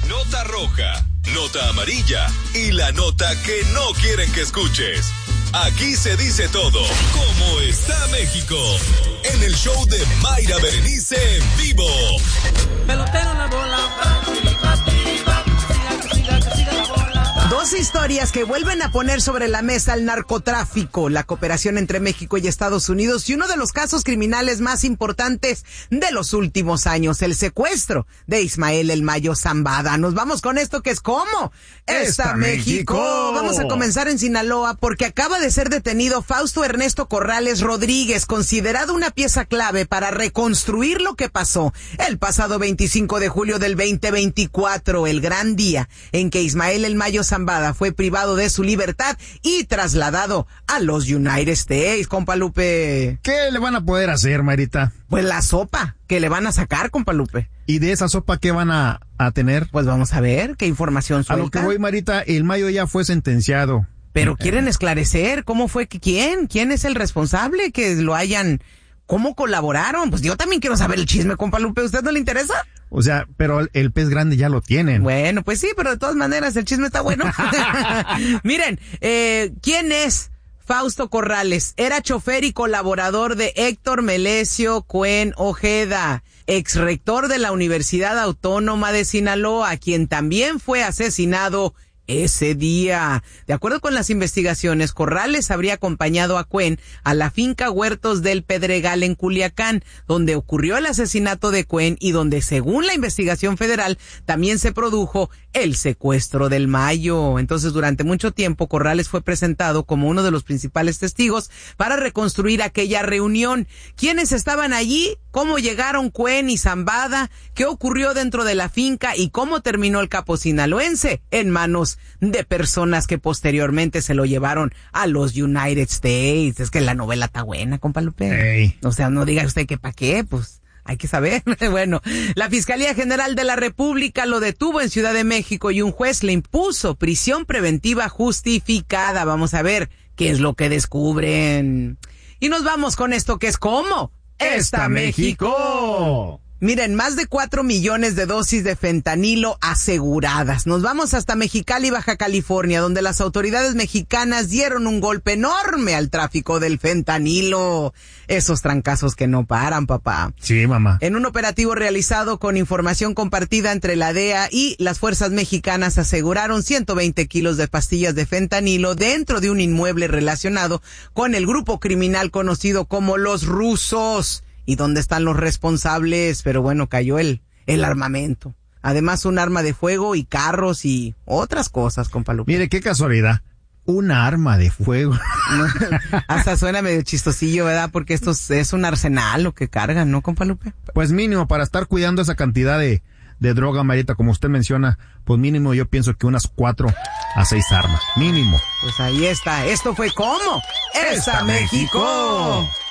Nota roja, nota amarilla y la nota que no quieren que escuches. Aquí se dice todo. ¿Cómo está México? En el show de Mayra Berenice en vivo. Pelotero la bola. Dos historias que vuelven a poner sobre la mesa el narcotráfico, la cooperación entre México y Estados Unidos y uno de los casos criminales más importantes de los últimos años, el secuestro de Ismael El Mayo Zambada. Nos vamos con esto que es ¿cómo está México? Vamos a comenzar en Sinaloa porque acaba de ser detenido Fausto Ernesto Corrales Rodríguez, considerado una pieza clave para reconstruir lo que pasó el pasado 25 de julio del 2024, el gran día en que Ismael El Mayo Zambada fue privado de su libertad y trasladado a los United States, compa Lupe. ¿Qué le van a poder hacer, Marita? Pues la sopa que le van a sacar, compa Lupe. ¿Y de esa sopa qué van a tener? Pues vamos a ver qué información suelta. A lo que voy, Marita, El Mayo ya fue sentenciado. Pero quieren esclarecer cómo fue que quién es el responsable que lo hayan, cómo colaboraron. Pues yo también quiero saber el chisme, compa Lupe. ¿A usted no le interesa? O sea, pero el pez grande ya lo tienen. Bueno, pues sí, pero de todas maneras el chisme está bueno. Miren, ¿quién es Fausto Corrales? Era chofer y colaborador de Héctor Melesio Cuen Ojeda, ex rector de la Universidad Autónoma de Sinaloa, quien también fue asesinado ese día. De acuerdo con las investigaciones, Corrales habría acompañado a Cuen a la finca Huertos del Pedregal en Culiacán, donde ocurrió el asesinato de Cuen y donde, según la investigación federal, también se produjo el secuestro del Mayo. Entonces, durante mucho tiempo, Corrales fue presentado como uno de los principales testigos para reconstruir aquella reunión. ¿Quiénes estaban allí? ¿Cómo llegaron Cuen y Zambada? ¿Qué ocurrió dentro de la finca? ¿Y cómo terminó el capo sinaloense en manos de personas que posteriormente se lo llevaron a los United States? Es que la novela está buena, compa Lupe. Hey. O sea, no diga usted que pa' qué, pues hay que saber. Bueno, la Fiscalía General de la República lo detuvo en Ciudad de México y un juez le impuso prisión preventiva justificada. Vamos a ver qué es lo que descubren. Y nos vamos con esto que es ¿cómo está México? Miren, más de 4 millones de dosis de fentanilo aseguradas. Nos vamos hasta Mexicali, Baja California, donde las autoridades mexicanas dieron un golpe enorme al tráfico del fentanilo. Esos trancazos que no paran, papá. Sí, mamá. En un operativo realizado con información compartida entre la DEA y las fuerzas mexicanas, aseguraron 120 kilos de pastillas de fentanilo dentro de un inmueble relacionado con el grupo criminal conocido como los rusos. ¿Y dónde están los responsables? Pero bueno, cayó el armamento. Además, un arma de fuego y carros y otras cosas, compa Lupe. Mire, qué casualidad. Una arma de fuego. Hasta suena medio chistosillo, ¿verdad? Porque esto es un arsenal lo que cargan, ¿no, compa Lupe? Pues mínimo, para estar cuidando esa cantidad de droga, Marita, como usted menciona, pues mínimo yo pienso que unas 4 a 6 armas. Mínimo. Pues ahí está. Esto fue ¿cómo está México?